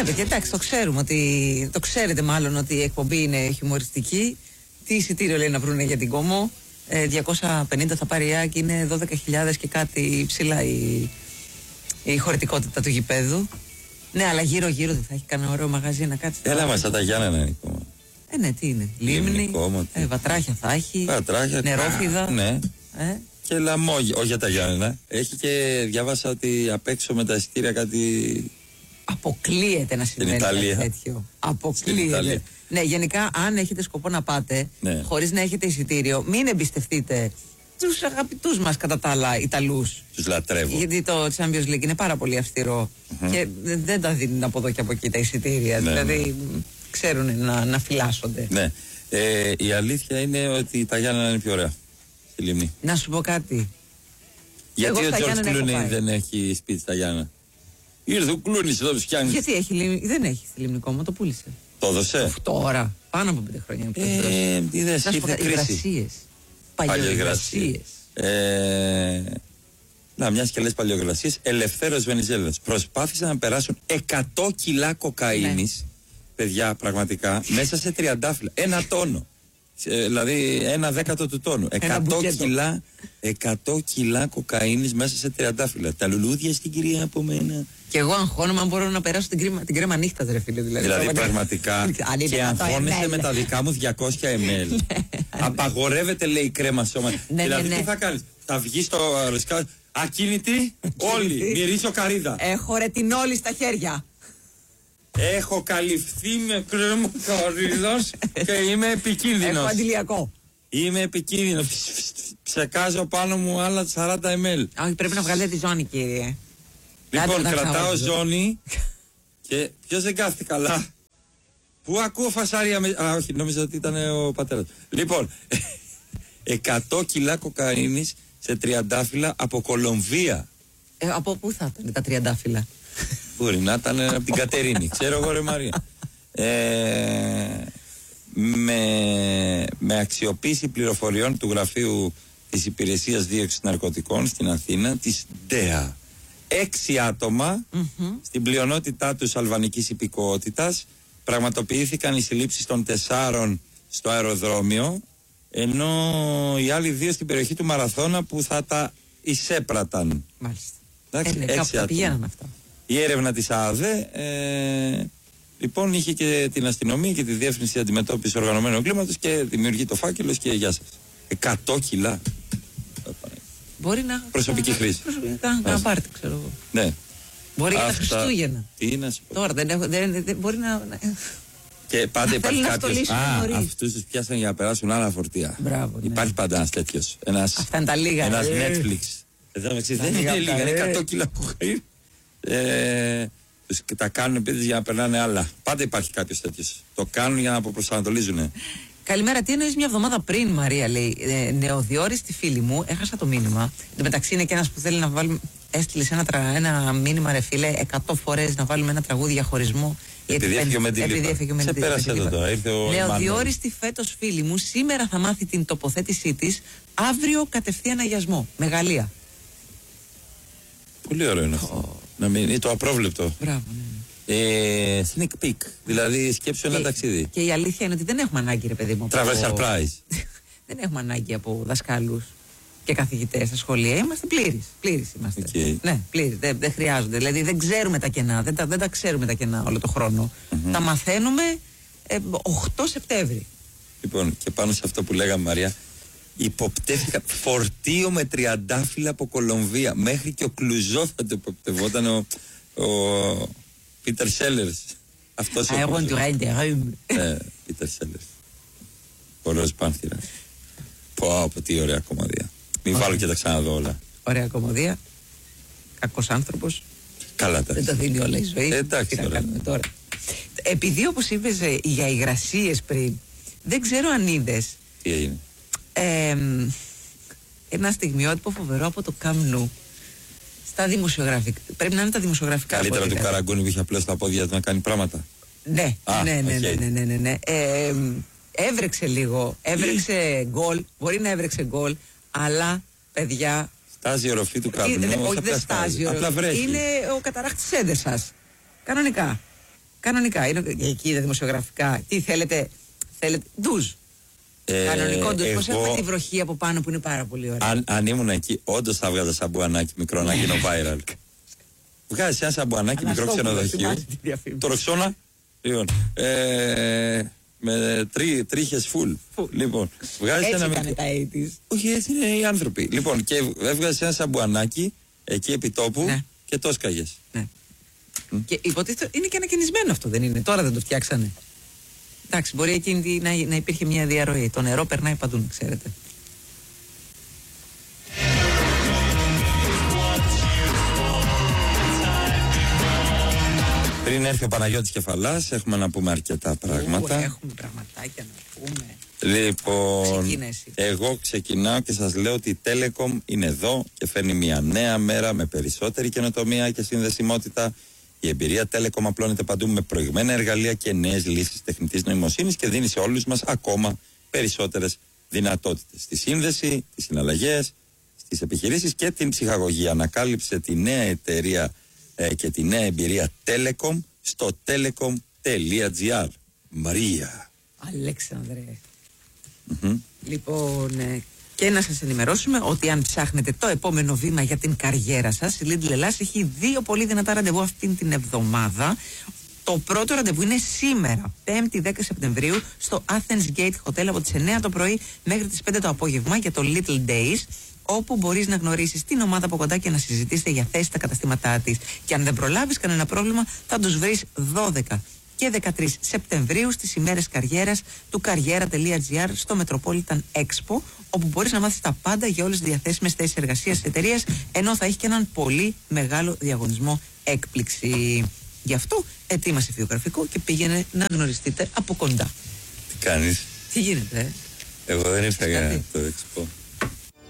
Ναι, παιδιά, εντάξει, το ξέρουμε ότι. Το ξέρετε μάλλον ότι η εκπομπή είναι χιουμοριστική. Τι εισιτήριο λέει να βρούνε για την Κόμο. 250 θα πάρει η ΑΕΚ, είναι 12.000 και κάτι ψηλά η χωρητικότητα του γηπέδου. Ναι, αλλά γύρω-γύρω δεν θα έχει κανένα ωραίο μαγαζί να κάτσει. Έλα μας, τα Γιάννενα είναι η Κόμο. Ναι, τι είναι. Λίμνη, βατράχια θα έχει. Νερόφιδα. Ναι. Και λαμόγια, όχι για τα Γιάννενα. Έχει και διάβασα ότι απ' έξω με τα εισιτήρια κάτι. Αποκλείεται να συμβαίνει κάτι τέτοιο. Αποκλείεται. Ναι, γενικά, αν έχετε σκοπό να πάτε, χωρίς να έχετε εισιτήριο, μην εμπιστευτείτε τους αγαπητούς μας κατά τα άλλα Ιταλούς. Τους λατρεύω. Γιατί το Champions League είναι πάρα πολύ αυστηρό και δεν τα δίνουν από εδώ και από εκεί τα εισιτήρια. Δηλαδή, ξέρουν να φυλάσσονται. Ναι. Η αλήθεια είναι ότι τα Γιάννενα είναι πιο ωραία στη Λίμνη. Να σου πω κάτι. Γιατί ο Τζορτζ Κλούνι δεν έχει σπίτι στα Γιάννενα? Ήρθε ο Κλούνις εδώ, φτιάχνει. Γιατί δεν έχει στη Λίμνη Κόμο, το πούλησε. Το έδωσε. Τώρα, πάνω από 5 χρόνια. Είδες, ήρθε κρίση. Παλιοϊγρασίες. Να, μιας και λες παλιοϊγρασίες, Ελευθέρος Βενιζέλος. Προσπάθησαν να περάσουν 100 κιλά κοκαίνης, παιδιά, πραγματικά, μέσα σε τριαντάφυλλα. 1 τόνο. Δηλαδή 1/10 του τόνου. 100 κιλά κοκαίνης μέσα σε τριαντάφυλλα. Τα λουλούδια στην κυρία από μένα. Και εγώ αγχώνομαι αν μπορώ να περάσω την κρέμα νύχτα, ρε φίλε. Δηλαδή πραγματικά. Και αγχώνεσαι με τα δικά μου 200 ml. Απαγορεύεται, λέει, η κρέμα σώμα. Δηλαδή τι θα κάνεις? Θα βγεις στο ρισκά. Ακίνητη, όλοι. Μυρίσω καρύδα. Έχω ρετινόλη στα χέρια. Έχω καλυφθεί με κρέμα καρύδας και είμαι επικίνδυνος. Έχω αντιλιακό. Είμαι επικίνδυνος. Ψεκάζω πάνω μου άλλα 40 ml. Όχι, πρέπει να βγάλετε τη ζώνη, κύριε. Λοιπόν, κρατάω ζώνη και ποιος δεν κάθεται καλά? Πού ακούω φασάρια με... Α, όχι, νόμιζα ότι ήταν ο πατέρας. Λοιπόν, 100 κιλά κοκαίνης σε τριαντάφυλλα από Κολομβία. Από πού θα ήταν τα τριαντάφυλλα? Μπορεί να ήταν από την Κατερίνη. Ξέρω εγώ, ρε Μαρία. Με αξιοποίηση πληροφοριών του γραφείου της Υπηρεσίας Δίωξης Ναρκωτικών στην Αθήνα, της ΔΕΑ, 6 άτομα, στην πλειονότητά τους αλβανικής υπηκοότητας, πραγματοποιήθηκαν οι συλλήψεις των 4 στο αεροδρόμιο, ενώ οι άλλοι 2 στην περιοχή του Μαραθώνα που θα τα εισέπραταν. Μάλιστα. Κάπου τα πηγαίναν αυτά. Η έρευνα της ΑΔΕ λοιπόν είχε και την αστυνομία και τη Διεύθυνση Αντιμετώπισης Οργανωμένου Εγκλήματος και δημιουργεί το φάκελος και γεια σας. 100 κιλά. Μπορεί να. Προσωπική χρήση. Να πάρετε, ξέρω εγώ. Ναι. Μπορεί για τα Χριστούγεννα. Τι να σου πω. Τώρα δεν μπορεί να. Και πάντα υπάρχει κάποιος. Αυτούς τους πιάσαν για να περάσουν άλλα φορτία. Μπράβο. Υπάρχει πάντα ένας τέτοιος. Αυτά είναι τα λίγα. Ένας Netflix. Εδώ μεταξύ δεν είναι λίγα, είναι 100 κιλά κοκαίνη. Τα κάνουν επίσης για να περνάνε άλλα. Πάντα υπάρχει κάποιος τέτοιος. Το κάνουν για να αποπροσανατολίζουν. Καλημέρα, τι εννοείς? Μια εβδομάδα πριν, Μαρία, λέει, νεοδιόριστη φίλη μου, έχασα το μήνυμα. Εν τω μεταξύ είναι και ένας που θέλει να βάλουμε. Έστειλε ένα μήνυμα, ρε φίλε, 100 φορές να βάλουμε ένα τραγούδι για χωρισμό. Επειδή έφυγε με την Λίπα. Σε πέρασε εδώ τώρα. Νεοδιόριστη φέτος φίλη μου, σήμερα θα μάθει την τοποθέτησή της, αύριο κατευθείαν αγιασμό. Μεγαλεία. Πολύ ωραίο είναι αυτό. Να μην είναι το απρόβλεπτο. Μπράβο, ναι. Sneak peek. Δηλαδή σκέψου ένα ταξίδι. Και η αλήθεια είναι ότι δεν έχουμε ανάγκη, ρε παιδί μου. Travel surprise. Δεν έχουμε ανάγκη από δασκάλους και καθηγητές στα σχολεία. Είμαστε πλήρεις είμαστε. Ναι, πλήρεις. Δεν χρειάζονται. Δηλαδή δεν ξέρουμε τα κενά. Δεν τα ξέρουμε τα κενά όλο το χρόνο. Τα μαθαίνουμε 8 Σεπτέμβρη. Λοιπόν, και πάνω σε αυτό που λέγαμε, Μαρία, υποπτεύτηκα φορτίο με τριαντάφυλλα από Κολομβία. Μέχρι και ο Κλουζό θα το υποπτευόταν, ο Πίτερ Σέλερς. Αυτός ο Πίτερ Σέλερς. Ωραίος Πάνθυρας. Πω, τι ωραία κομμωδία. Μην βάλω και τα ξαναδώ όλα. Ωραία κομμωδία. Κακός άνθρωπος. Καλά τα. Δεν τα δίνει όλα η ζωή. Εντάξει, τι να κάνουμε τώρα. Επειδή όπως είπες για υγρασίες πριν, δεν ξέρω αν είδες. Τι έγινε? Ένα στιγμιότυπο φοβερό από το Καμνού στα δημοσιογραφικά. Πρέπει να είναι τα δημοσιογραφικά. Καλύτερα του Καραγκούνη που είχε απλώς τα πόδια του να κάνει πράγματα. Ναι. Έβρεξε λίγο. Έβρεξε γκολ. Μπορεί να έβρεξε γκολ, αλλά παιδιά. Στάζει η οροφή του Καμνού. Όχι, δεν στάζει. Είναι ο καταράχτης Έδεσας. Κανονικά. Κανονικά. Εκεί είναι δημοσιογραφικά. Τι θέλετε. Ντουζ. Κανονικό ντουζ. Πώς έχουμε τη βροχή από πάνω που είναι πάρα πολύ ωραία. Αν ήμουν εκεί, όντως θα βγάζα σαμπουανάκι μικρό να γίνω viral. Βγάζει ένα σαμπουανάκι μικρό ξενοδοχείο. Το Ροξόνα. Λοιπόν. Με τρίχες full. Λοιπόν, βγάζει ένα μικρό. Όχι, έτσι είναι οι άνθρωποι. Λοιπόν, και έβγαζε ένα σαμπουανάκι εκεί επί τόπου, ναι, και το έσκαγες. Ναι. Και υποτίθεται είναι και ανακαινισμένο αυτό, δεν είναι? Τώρα δεν το φτιάξανε. Εντάξει, μπορεί εκείνη να υπήρχε μια διαρροή. Το νερό περνάει παντού, ξέρετε. Πριν έρθει ο Παναγιώτης Κεφαλάς, έχουμε να πούμε αρκετά πράγματα. Έχουμε πραγματάκια να πούμε. Λοιπόν, εγώ ξεκινάω και σας λέω ότι η Telecom είναι εδώ και φέρνει μια νέα μέρα με περισσότερη καινοτομία και συνδεσιμότητα. Η εμπειρία Telecom απλώνεται παντού με προηγμένα εργαλεία και νέες λύσεις τεχνητής νοημοσύνης και δίνει σε όλους μας ακόμα περισσότερες δυνατότητες. Στη σύνδεση, τις συναλλαγές, στις επιχειρήσεις και την ψυχαγωγία. Ανακάλυψε τη νέα εταιρεία και τη νέα εμπειρία Telecom στο telecom.gr. Μαρία. Αλέξανδρε. Λοιπόν, και να σας ενημερώσουμε ότι αν ψάχνετε το επόμενο βήμα για την καριέρα σας, η Lidl Ελλάς έχει 2 πολύ δυνατά ραντεβού αυτήν την εβδομάδα. Το πρώτο ραντεβού είναι σήμερα, 5η 10 Σεπτεμβρίου, στο Athens Gate Hotel από τις 9 το πρωί μέχρι τις 5 το απόγευμα για το Little Days, όπου μπορείς να γνωρίσεις την ομάδα από κοντά και να συζητήσετε για θέσεις στα καταστήματά της. Και αν δεν προλάβεις κανένα πρόβλημα, θα τους βρεις 12 και 13 Σεπτεμβρίου στις ημέρες καριέρας του καριέρα.gr στο Metropolitan Expo, όπου μπορείς να μάθεις τα πάντα για όλες τις διαθέσιμες θέσεις εργασίας της εταιρείας, ενώ θα έχει και έναν πολύ μεγάλο διαγωνισμό έκπληξη. Γι' αυτό ετοίμασε βιογραφικό και πήγαινε να γνωριστείτε από κοντά. Τι κάνεις? Τι γίνεται? Εγώ δεν ήρθα για το Expo.